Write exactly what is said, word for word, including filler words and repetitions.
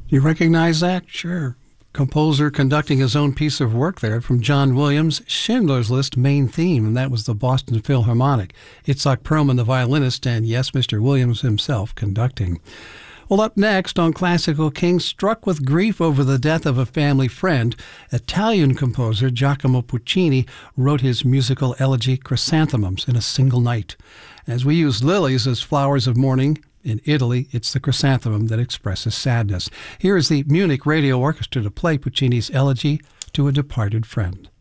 You recognize that? Sure. Composer conducting his own piece of work there from John Williams' Schindler's List main theme, and that was the Boston Philharmonic. Itzhak Perlman, the violinist, and yes, Mister Williams himself conducting. Well, up next on Classical King, struck with grief over the death of a family friend, Italian composer Giacomo Puccini wrote his musical elegy Chrysanthemums in a single night. As we use lilies as flowers of mourning, in Italy, it's the chrysanthemum that expresses sadness. Here is the Munich Radio Orchestra to play Puccini's elegy to a departed friend.